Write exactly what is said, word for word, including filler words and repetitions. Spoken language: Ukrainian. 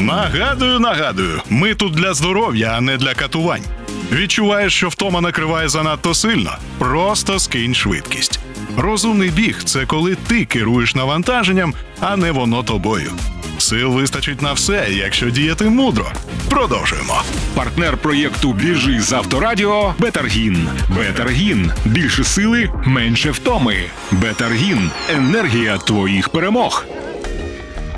Нагадую, нагадую, ми тут для здоров'я, а не для катувань. Відчуваєш, що втома накриває занадто сильно? Просто скинь швидкість. Розумний біг – це коли ти керуєш навантаженням, а не воно тобою. Сил вистачить на все, якщо діяти мудро. Продовжуємо. Партнер проєкту «Біжи з Авторадіо» – Бетаргін. Бетаргін. Більше сили, менше втоми. Бетаргін. Енергія твоїх перемог.